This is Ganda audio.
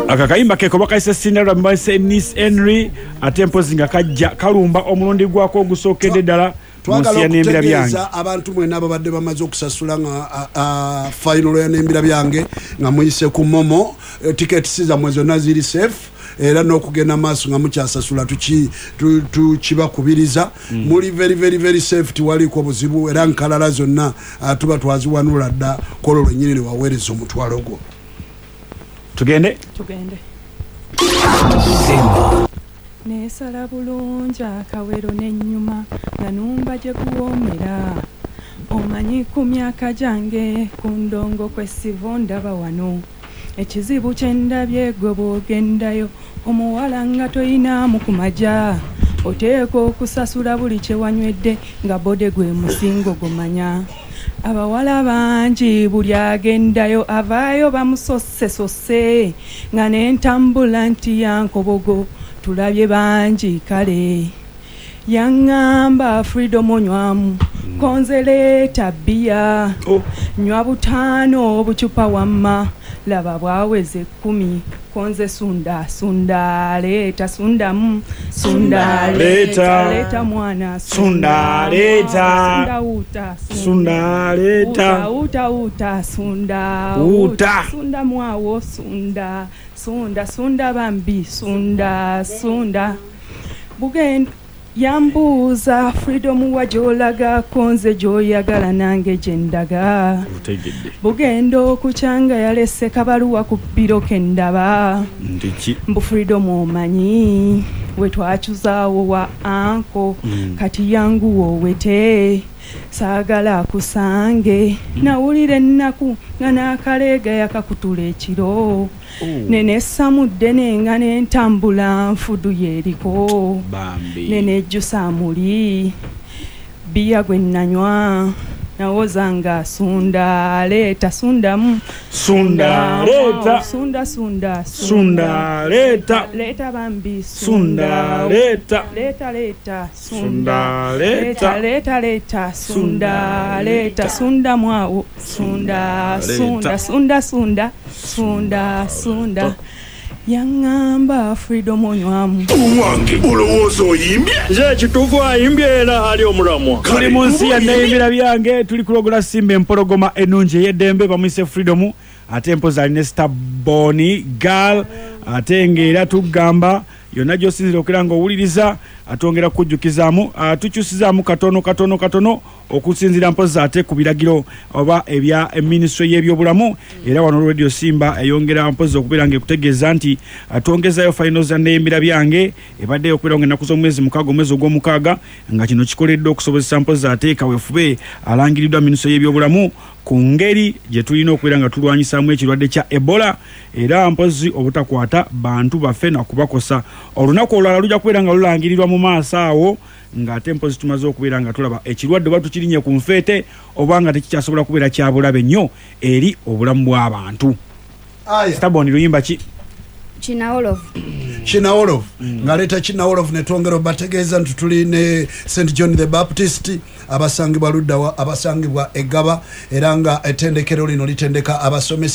akakayimba keko bakaise sinara mbase Miss Henry atempo zinga kajja kalumba omulundi gwako ogusookedde ddala twagala okutegeeza abantu mwena ababadde bamaze okusasula nga final ya nembira byange nga muyise ku momo tickets zammwe zonna ziri safe era n'okugenda maaso nga mukyasasula tukibakubiriza muli very safe tiwaliko buzibu era nkalala zonna tuba twaziwanula dda kolo lwennyini waweereza omutwalo gwo. Tugende nesala bulungi akawero n'ennyuma nga numba gye kuwoomera omanyi ku myaka gyange ku ndongo kwesivo ndaba wano ekizibu kye ndabye gwe bw'ogendayo omuwala nga toyinaamu ku maja oteeka okusasula buli kye wanywedde nga bode gwe musingo gumanya abawala bangi buli agendayo avaayo bamusosesose nga n'entambula nti yankobogo tulabye bangi kale yaŋŋamba freedom onywamu konze leeta bbiya nywa butaano obucupa wamma laba bwaweze 10 konze sunda leeta sundamu sunda leeta mwana sunda leeta sunda leeta uta sunda mwawo sunda bambi sunda bugenda yambuuza freedom wajolaga konze joyagala nange jendaga bugenda okukyanga yalese kabaluwa ku bbiro kendaba mbu freedom omanyi we twakyuzaawo wa anko kati yangu wowete saagala akusange nawulira ennaku nga n'akaleega yakakutula ekiro nene samudde nenga n'entambula nfudu yeeriko nene ejjusa muli bbiya gwe nanywa nawozanga sunda leeta sundamu leeta bambi sunda leeta sunda mwawo sunda yaŋŋamba freedom onywamu owange olowooza oyimbye nze kituufu ayimbye era ali omulamwa tuli mu nsi ya nnayimbira byange tuli kulogola simba empologoma ennungi ey'eddembe bamuyise freedom ate empozi alina staboni gal ate ng'era tugamba yonna gy'osinzira okera ng'owuliriza atongera kujjukizaamu tukyusizaamu katono okusinzira mpozi ate ku biragiro oba ebya minisitule y'ebyobulamu era wano radio simba eyongera mpozi okubeera ng'ekutegeeza nti atwongezayo finals za nneyimbira byange ebaddeyo okubeera ng'ennaku z'omwezi mukaaga omwezi ogw'omukaaga nga kino kikoleddwa okusobozesa mpozi ate kawefube alangiriddwa minisitule y'ebyobulamu ku ngeri gye tulina okubeera nga tulwanyisaamu ekirwadde kya ebola era mpozi obutakwata bantu baffe nakubakosa olunaku olulala lujja kubeera nga lulangirirwa mu maaso awo ng'ate mpozi tumaze okubeera nga tulaba ekirwadde oba tukirinye ku nfeete oba nga tekikyasobola kubeera kya bulabe nnyo eri obulamu bw'abantu. Staboni luyimba ki? Chinawolof ngaleta Chinawolof netwongera bategeeza nti tuli ne St John the Baptist abasangibwa luddawa abasangibwa Egaba era nga ettendekero lino litendeka abasomesa